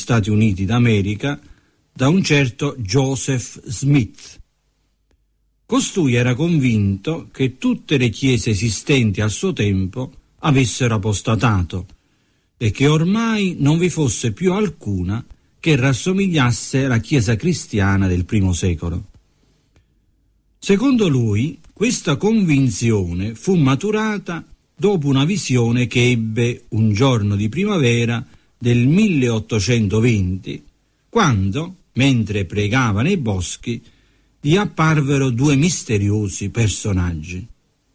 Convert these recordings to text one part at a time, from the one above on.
Stati Uniti d'America da un certo Joseph Smith. Costui era convinto che tutte le chiese esistenti al suo tempo avessero apostatato e che ormai non vi fosse più alcuna che rassomigliasse alla Chiesa cristiana del primo secolo. Secondo lui, questa convinzione fu maturata dopo una visione che ebbe un giorno di primavera del 1820, quando, mentre pregava nei boschi, gli apparvero due misteriosi personaggi.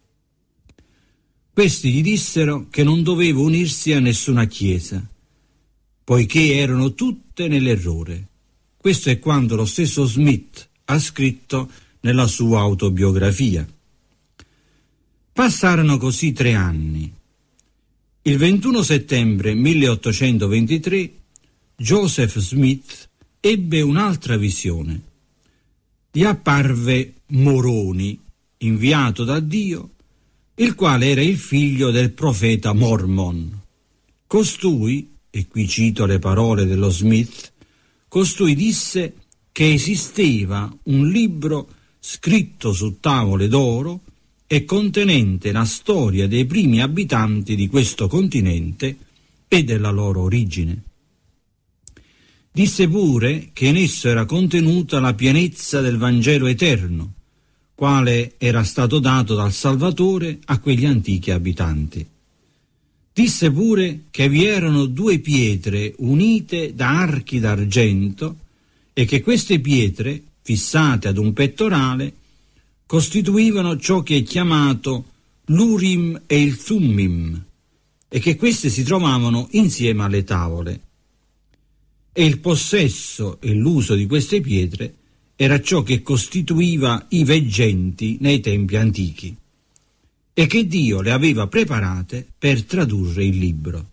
Questi gli dissero che non doveva unirsi a nessuna chiesa, poiché erano tutte nell'errore. Questo è quanto lo stesso Smith ha scritto nella sua autobiografia. Passarono così 3 anni. Il 21 settembre 1823 Joseph Smith ebbe un'altra visione. Gli apparve Moroni, inviato da Dio, il quale era il figlio del profeta Mormon. Costui, e qui cito le parole dello Smith, costui disse che esisteva un libro scritto su tavole d'oro e contenente la storia dei primi abitanti di questo continente e della loro origine. Disse pure che in esso era contenuta la pienezza del Vangelo eterno, quale era stato dato dal Salvatore a quegli antichi abitanti. Disse pure che vi erano 2 pietre unite da archi d'argento e che queste pietre, fissate ad un pettorale, costituivano ciò che è chiamato l'Urim e il Thummim, e che queste si trovavano insieme alle tavole. E il possesso e l'uso di queste pietre era ciò che costituiva i veggenti nei tempi antichi, e che Dio le aveva preparate per tradurre il libro.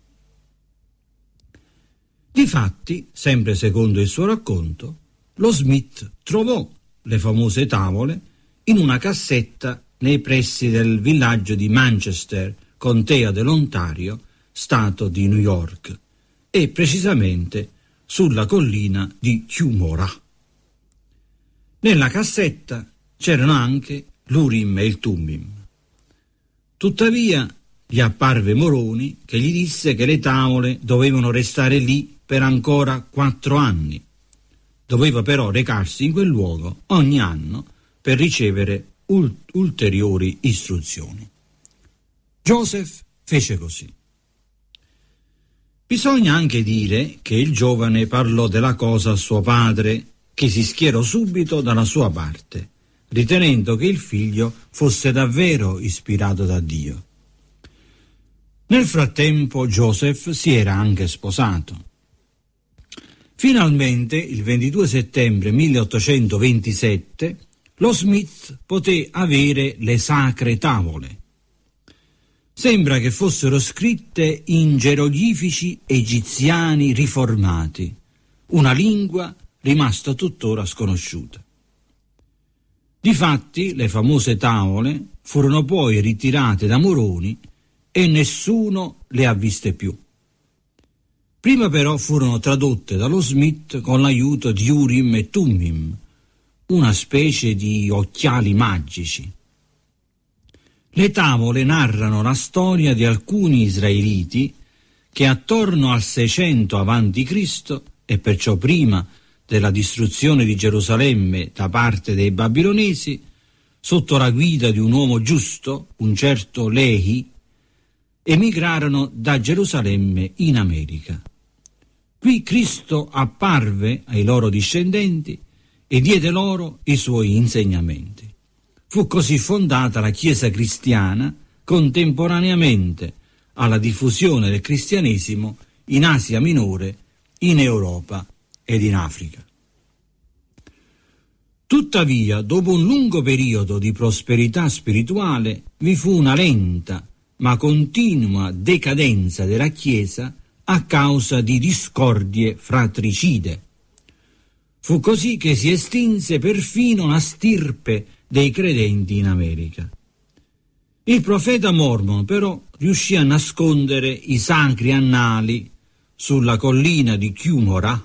Difatti, sempre secondo il suo racconto, lo Smith trovò le famose tavole in una cassetta nei pressi del villaggio di Manchester, contea dell'Ontario, stato di New York, e precisamente sulla collina di Cumorah. Nella cassetta c'erano anche l'Urim e il Thummim. Tuttavia gli apparve Moroni che gli disse che le tavole dovevano restare lì per ancora 4 anni. Doveva però recarsi in quel luogo ogni anno per ricevere ulteriori istruzioni. Joseph fece così. Bisogna anche dire che il giovane parlò della cosa a suo padre, che si schierò subito dalla sua parte, ritenendo che il figlio fosse davvero ispirato da Dio. Nel frattempo Joseph si era anche sposato. Finalmente, il 22 settembre 1827, lo Smith poté avere le sacre tavole. Sembra che fossero scritte in geroglifici egiziani riformati, una lingua rimasta tuttora sconosciuta. Difatti, le famose tavole furono poi ritirate da Moroni e nessuno le ha viste più. Prima però furono tradotte dallo Smith con l'aiuto di Urim e Thummim, una specie di occhiali magici. Le tavole narrano la storia di alcuni israeliti che attorno al 600 a.C., e perciò prima della distruzione di Gerusalemme da parte dei babilonesi, sotto la guida di un uomo giusto, un certo Lehi, emigrarono da Gerusalemme in America. Qui Cristo apparve ai loro discendenti e diede loro i suoi insegnamenti. Fu così fondata la Chiesa cristiana contemporaneamente alla diffusione del cristianesimo in Asia Minore, in Europa ed in Africa. Tuttavia, dopo un lungo periodo di prosperità spirituale, vi fu una lenta ma continua decadenza della Chiesa a causa di discordie fratricide. Fu così che si estinse perfino la stirpe dei credenti in America. Il profeta Mormon però riuscì a nascondere i sacri annali sulla collina di Cumorah